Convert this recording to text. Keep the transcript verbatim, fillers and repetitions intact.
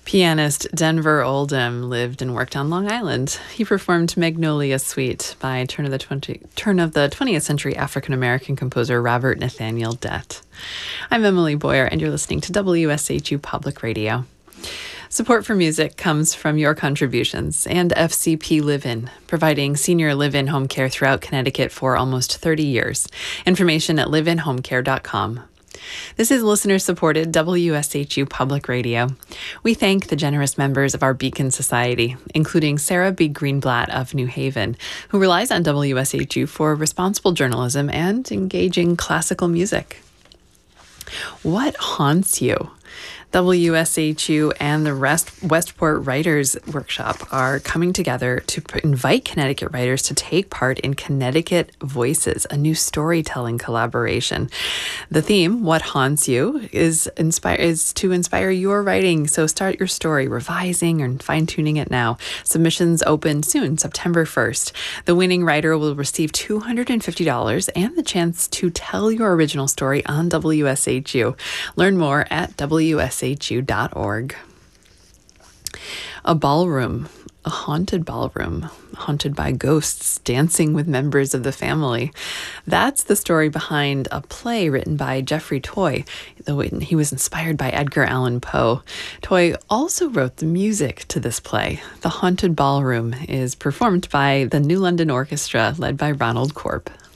Pianist Denver Oldham lived and worked on Long Island. He performed Magnolia Suite by turn of the twenty, turn of the twentieth century African-American composer Robert Nathaniel Dett. I'm Emily Boyer, and you're listening to W S H U Public Radio. Support for music comes from your contributions and F C P Live-In, providing senior live-in home care throughout Connecticut for almost thirty years. Information at live in home care dot com. This is listener-supported W S H U Public Radio. We thank the generous members of our Beacon Society, including Sarah B. Greenblatt of New Haven, who relies on W S H U for responsible journalism and engaging classical music. What haunts you? W S H U and the Rest Westport Writers Workshop are coming together to invite Connecticut writers to take part in Connecticut Voices, a new storytelling collaboration. The theme, What Haunts You, is inspire is to inspire your writing. So start your story, revising and fine-tuning it now. Submissions open soon, September first. The winning writer will receive two hundred fifty dollars and the chance to tell your original story on W S H U. Learn more at W S H U dot org. A ballroom, a haunted ballroom, haunted by ghosts dancing with members of the family. That's the story behind a play written by Jeffrey Toy, though he was inspired by Edgar Allan Poe. Toy also wrote the music to this play. The Haunted Ballroom is performed by the New London Orchestra, led by Ronald Corp.